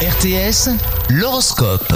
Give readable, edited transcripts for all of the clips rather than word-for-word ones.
RTS, l'horoscope.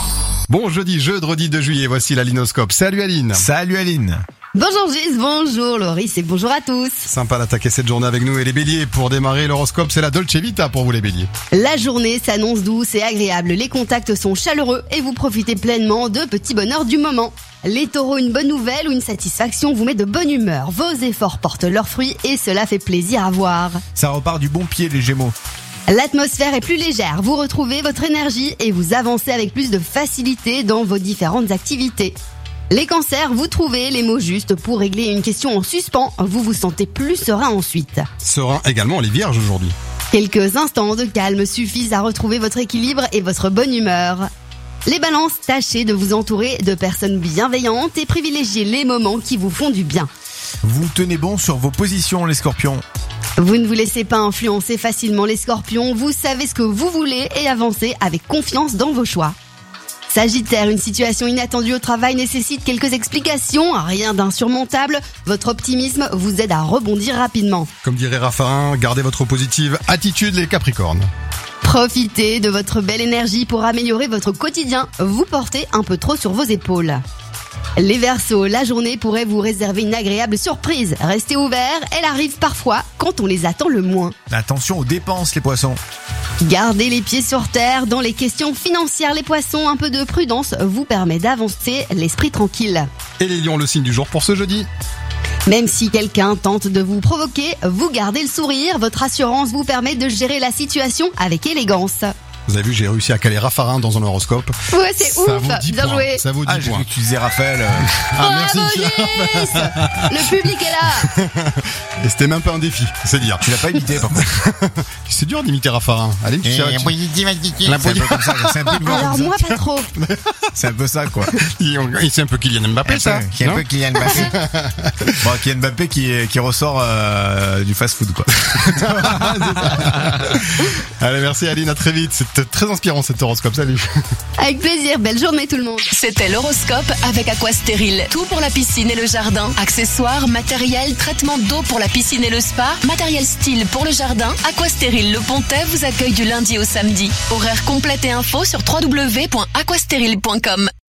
Bon jeudi 2 juillet, voici la Linoscope. Salut Aline. Salut Aline. Bonjour Gis, bonjour Loris et bonjour à tous. Sympa d'attaquer cette journée avec nous et les béliers. Pour démarrer l'horoscope, c'est la Dolce Vita pour vous les béliers. La journée s'annonce douce et agréable, les contacts sont chaleureux et vous profitez pleinement de petits bonheurs du moment. Les taureaux, une bonne nouvelle ou une satisfaction vous met de bonne humeur. Vos efforts portent leurs fruits et cela fait plaisir à voir. Ça repart du bon pied les Gémeaux. L'atmosphère est plus légère, vous retrouvez votre énergie et vous avancez avec plus de facilité dans vos différentes activités. Les cancers, vous trouvez les mots justes pour régler une question en suspens, vous vous sentez plus serein ensuite. Serein également les vierges aujourd'hui. Quelques instants de calme suffisent à retrouver votre équilibre et votre bonne humeur. Les balances, tâchez de vous entourer de personnes bienveillantes et privilégiez les moments qui vous font du bien. Vous tenez bon sur vos positions les scorpions. Vous ne vous laissez pas influencer facilement les scorpions, vous savez ce que vous voulez et avancez avec confiance dans vos choix. Sagittaire, une situation inattendue au travail nécessite quelques explications, rien d'insurmontable. Votre optimisme vous aide à rebondir rapidement. Comme dirait Raffarin, gardez votre positive attitude les capricornes. Profitez de votre belle énergie pour améliorer votre quotidien. Vous portez un peu trop sur vos épaules. Les Verseaux, la journée pourrait vous réserver une agréable surprise. Restez ouverts, elle arrive parfois quand on les attend le moins. Attention aux dépenses les poissons. Gardez les pieds sur terre. Dans les questions financières, les poissons, un peu de prudence vous permet d'avancer l'esprit tranquille. Et les lions, le signe du jour pour ce jeudi. Même si quelqu'un tente de vous provoquer, vous gardez le sourire. Votre assurance vous permet de gérer la situation avec élégance. Vous avez vu, j'ai réussi à caler Raffarin dans un horoscope. Ouais, c'est Ça ouf, vaut 10 bien points. joué. Ça vaut 10 J'ai points. vu que tu disais Raphaël. Merci. Bravo, Gis. Le public est là. Et c'était même pas un défi, c'est dire. Tu l'as pas imité par contre. C'est dur d'imiter Raffarin. Allez, tu sais, C'est un peu comme ça, c'est un peu le Alors comme moi ça. pas trop. C'est un peu ça quoi. c'est un peu Kylian Mbappé ça. C'est un non peu Kylian Mbappé. Bon, Kylian Mbappé qui ressort du fast-food quoi. Allez, merci Aline, à très vite. C'était très inspirant cet horoscope. Salut. Avec plaisir, belle journée tout le monde. C'était l'horoscope avec Aquastérile. Tout pour la piscine et le jardin. Accessoires, matériel, traitement d'eau pour la piscine et le spa, matériel style pour le jardin. Aquastérile Le Pontet vous accueille du lundi au samedi. Horaire complet et info sur www.aquastérile.com.